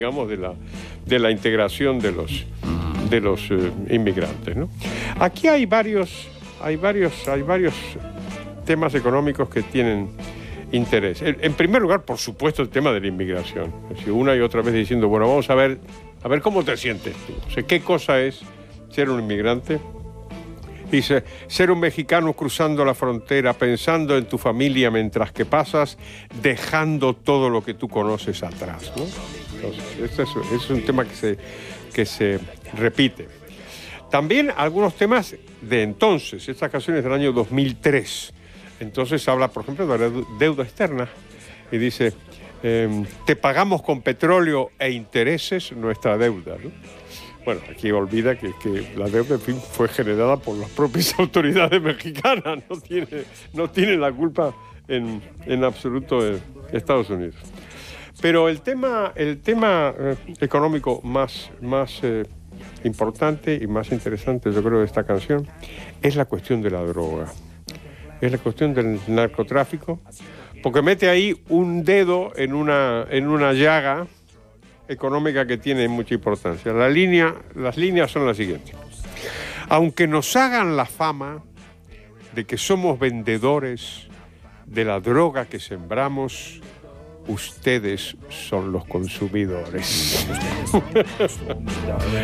digamos, de la integración de los inmigrantes, ¿no? Aquí hay varios temas económicos que tienen interés. En primer lugar, por supuesto, el tema de la inmigración. Es decir, una y otra vez diciendo, bueno, vamos a ver cómo te sientes tú. O sea, ¿qué cosa es ser un inmigrante? Dice, ser un mexicano cruzando la frontera, pensando en tu familia mientras que pasas, dejando todo lo que tú conoces atrás, ¿no? Entonces, este es un tema que se repite. También algunos temas de entonces, estas canciones del año 2003. Entonces habla, por ejemplo, de la deuda externa y dice, te pagamos con petróleo e intereses nuestra deuda, ¿no? Bueno, aquí olvida que la deuda, en fin, fue generada por las propias autoridades mexicanas, no tiene la culpa en absoluto de Estados Unidos. Pero el tema económico más importante y más interesante, yo creo, de esta canción es la cuestión de la droga. Es la cuestión del narcotráfico, porque mete ahí un dedo en una llaga económica que tiene mucha importancia. Las líneas son las siguientes. Aunque nos hagan la fama de que somos vendedores de la droga que sembramos, ustedes son los consumidores.